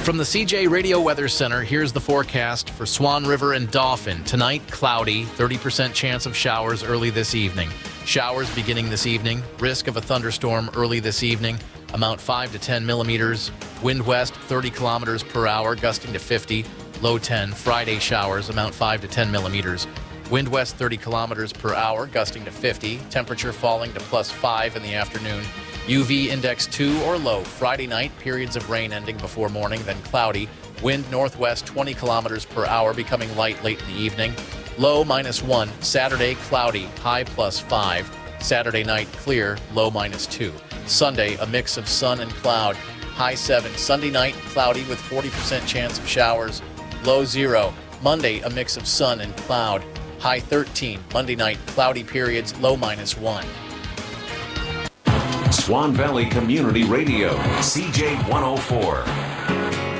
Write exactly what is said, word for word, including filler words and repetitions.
From the C J Radio Weather Center, here's the forecast for Swan River and Dauphin. Tonight, cloudy, thirty percent chance of showers early this evening. Showers beginning this evening. Risk of a thunderstorm early this evening. Amount five to ten millimeters. Wind west thirty kilometers per hour, gusting to fifty. Low ten. Friday showers. Amount five to ten millimeters. Wind west thirty kilometers per hour, gusting to fifty. Temperature falling to plus five in the afternoon. U V index two or low. Friday night, periods of rain ending before morning, then cloudy. Wind northwest twenty kilometers per hour, becoming light late in the evening. Low minus one. Saturday, cloudy, high plus five. Saturday night, clear, low minus two. Sunday, a mix of sun and cloud, high seven. Sunday night, cloudy with forty percent chance of showers, low zero. Monday, a mix of sun and cloud, high thirteen. Monday night, cloudy periods, low minus one. Swan Valley Community Radio, C J one oh four.